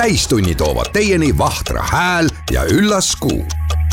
täistunni toovad teieni Vahtra hääl ja üllas kuu.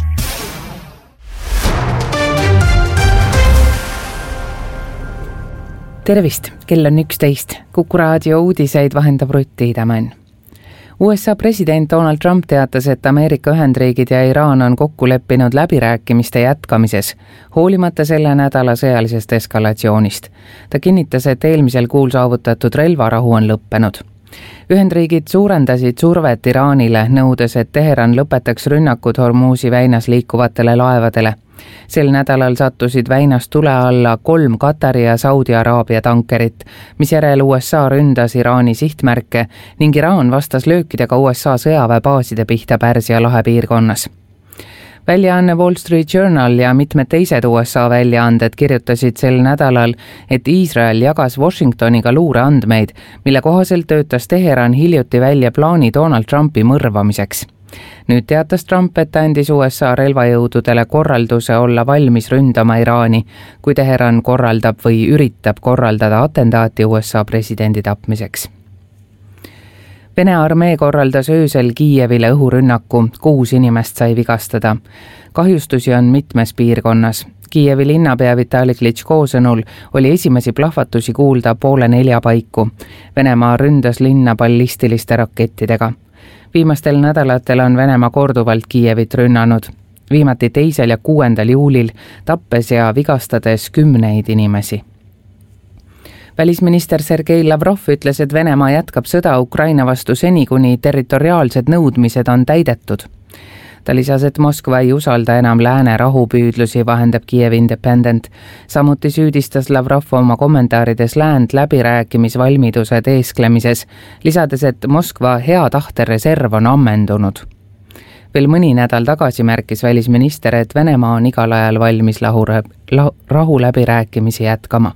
Tervist, kell on 11. Kuku raadio uudiseid vahendab Rutt Iidemann. USA president Donald Trump teatas, et Ameerika Ühendriigid ja Iraan on kokku leppinud läbirääkimiste jätkamises, hoolimata selle nädala sõjalisest eskalatsioonist. Ta kinnitas, et eelmisel kuul saavutatud relvarahu on lõppenud. Ühendriigid suurendasid survet Iraanile, nõudes, et Teheran lõpetaks rünnakud Hormuzi väinas liikuvatele laevadele. Sel nädalal sattusid väinas tule alla 3 Katari ja Saudi Araabia tankerit, mis järel USA ründas Iraani sihtmärke ning Iraan vastas löökidega USA sõjaväebaaside pihta Pärsia lahe piirkonnas. Väljaanne Wall Street Journal ja mitmed teised USA väljaanded kirjutasid sel nädalal, et Iisrael jagas Washingtoniga luureandmeid, mille kohaselt töötas Teheran hiljuti välja plaani Donald Trumpi mõrvamiseks. Nüüd teatas Trump, et andis USA relvajõududele korralduse olla valmis ründama Iraani, kui Teheran korraldab või üritab korraldada atentaati USA presidendi tapmiseks. Vene armee korraldas öösel Kiievile õhurünnaku, 6 inimest sai vigastada. Kahjustusi on mitmes piirkonnas. Kiievi linnapea Vitali Klitschko sõnul oli esimesi plahvatusi kuulda 3:30 paiku. Venemaa ründas linna ballistiliste rakettidega. Viimastel nädalatel on Venemaa korduvalt Kiievit rünnanud. Viimati 2. ja 6. juulil tappes ja vigastades 10 inimesi. Välisminister Sergei Lavrov ütles, et Venemaa jätkab sõda Ukraina vastu seni, kuni territoriaalsed nõudmised on täidetud. Ta lisas, et Moskva ei usalda enam lääne rahupüüdlusi, vahendab Kiev Independent. Samuti süüdistas Lavrov oma kommentaarides läänd läbirääkimisvalmiduse teesklemises, lisades, et Moskva hea tahte reserv on ammendunud. Veel mõni nädal tagasi märkis välisminister, et Venemaa on igal ajal valmis rahu läbirääkimisi jätkama.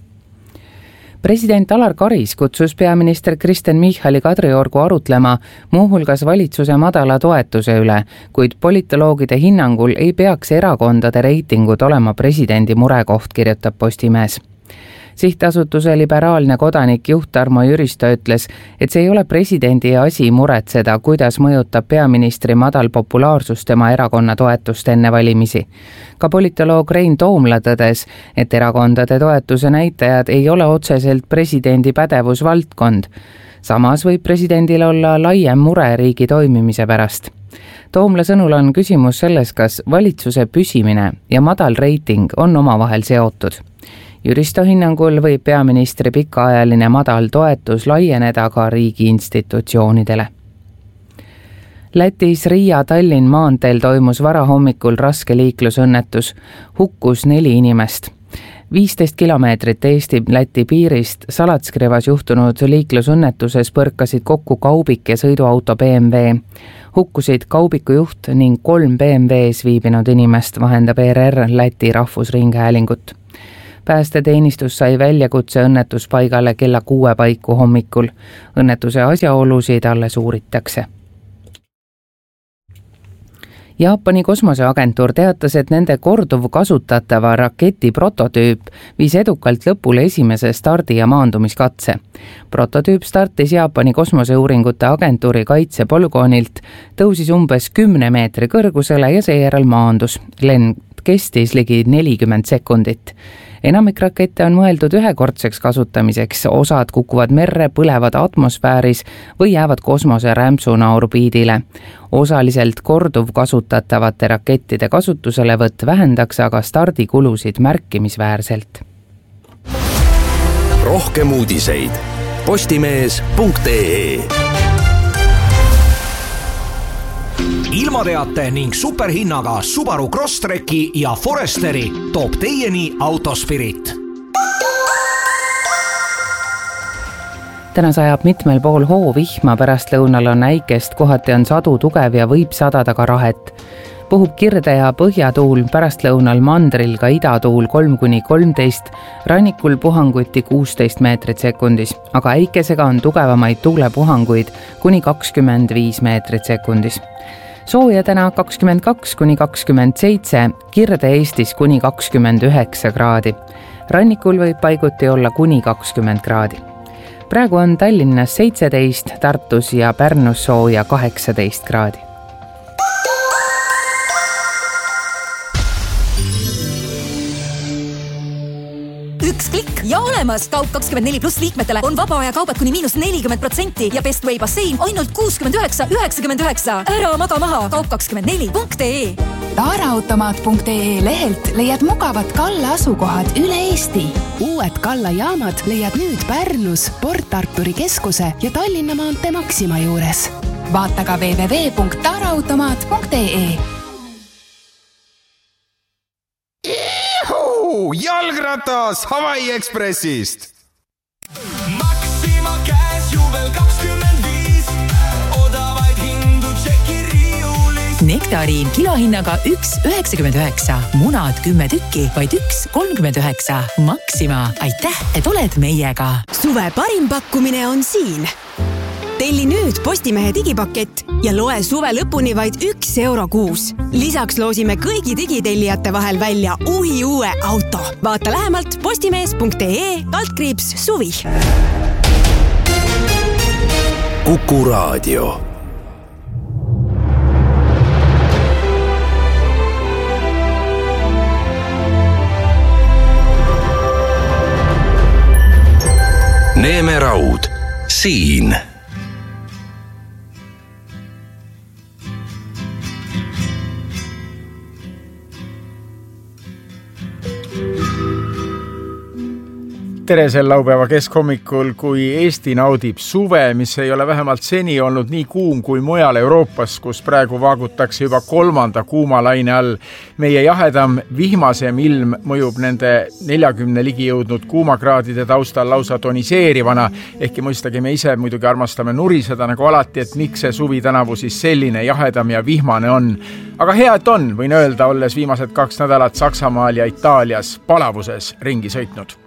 President Alar Karis kutsus peaminister Kristen Michali Kadriorgu arutlema muuhulgas valitsuse madala toetuse üle, kuid politoloogide hinnangul ei peaks erakondade reitingud olema presidendi murekoht, kirjutab Postimees. Sihtasutuse liberaalne kodanik juht Tarmo Jüristo ütles, et see ei ole presidendi asi muretseda, kuidas mõjutab peaministri madal populaarsus tema erakonna toetust enne valimisi. Ka politoloog Rein Toomla tõdes, et erakondade toetuse näitajad ei ole otseselt presidendi pädevusvaldkond. Samas võib presidendil olla laiem mure riigi toimimise pärast. Toomla sõnul on küsimus selles, kas valitsuse püsimine ja madal reiting on omavahel seotud. Jüristo hinnangul võib peaministri pikaajaline madal toetus laieneda ka riigi institutsioonidele. Lätis Riia-Tallinn maanteel toimus varahommikul raske liiklusõnnetus, hukkus 4 inimest. 15 kilomeetrit Eesti-Läti piirist Salatskivas juhtunud liiklusõnnetuses põrkasid kokku kaubik ja sõiduauto BMW. Hukkusid kaubiku juht ning 3 BMW-s viibinud inimest, vahendab ERR Läti rahvusringhäälingut. Päästeteenistus sai väljakutse õnnetuspaigale kella 6 paiku hommikul. Õnnetuse asjaolusid alles uuritakse. Jaapani kosmoseagentuur teatas, et nende korduvkasutatava raketi prototüüp viis edukalt lõpule esimese stardi- ja maandumiskatse. Prototüüp startis Jaapani kosmoseuuringute agentuuri kaitsepolügoonilt, tõusis umbes 10 meetri kõrgusele ja seejärel maandus. Lend kestis ligi 40 sekundit. Enamik rakette on mõeldud ühekordseks kasutamiseks, osad kukuvad merre, põlevad atmosfääris või jäävad kosmose rämpsuna orbiidile. Osaliselt korduvkasutatavate rakettide kasutuselevõtt vähendaks aga stardikulusid märkimisväärselt. Rohkem uudiseid postimees.ee. Ilmateate ning superhinnaga Subaru Crosstreki ja Foresteri toob teieni Autospirit. Täna sajab mitmel pool hoovihma, pärastlõunal on äikest, kohati on sadu tugev ja võib sadada ka rahet. Puhub kirde ja põhjatuul, pärastlõunal mandril ka idatuul 3–13, rannikul puhanguti 16 meetrit sekundis, aga äikesega on tugevamaid tuulepuhanguid kuni 25 meetrit sekundis. Sooja täna 22–27, Kirde-Eestis kuni 29 kraadi. Rannikul võib paiguti olla kuni 20 kraadi. Praegu on Tallinnas 17, Tartus ja Pärnus sooja 18 kraadi. Üks klikk ja olemas! Kaup24+ liikmetele on vaba aja kaubad kuni -40% ja Bestway bassein ainult 69,99. Ära maga maha! Kaup24.ee Taaraautomaat.ee lehelt leiad mugavad Kalla asukohad üle Eesti. Uued Kalla jaamad leiad nüüd Pärnus, Port Arturi keskuse ja Tallinna maantee Maxima juures. Vaata ka www.taaraautomaat.ee Jalgratas Hawaii Expressist! Maxima käes juubel 25, odavaid hindu tšeki riiulis. Nektariin kilohinnaga 1,99, munad 10 tükki, vaid 1,39. Maxima, aitäh, et oled meiega! Suve parim pakkumine on siin. Telli nüüd Postimehe digipakett ja loe suve lõpuni vaid €1 kuus. Lisaks loosime kõigi digitellijate vahel välja uue auto. Vaata lähemalt postimees.ee/suvi. Kuku Raadio. Neeme Raud siin. Tere sel laupäeva keskhommikul, kui Eesti naudib suve, mis ei ole vähemalt seni olnud nii kuum kui mujal Euroopas, kus praegu vaagutakse juba 3. kuumalaine all. Meie jahedam vihmasem ilm mõjub nende 40 ligi jõudnud kuumakraadide taustal lausa toniseerivana, ehkki mõistagi me ise muidugi armastame nuriseda nagu alati, et miks see suvi tänavu siis selline jahedam ja vihmane on. Aga hea, et on, võin öelda, olles viimased 2 nädalat Saksamaal ja Itaalias palavuses ringi sõitnud.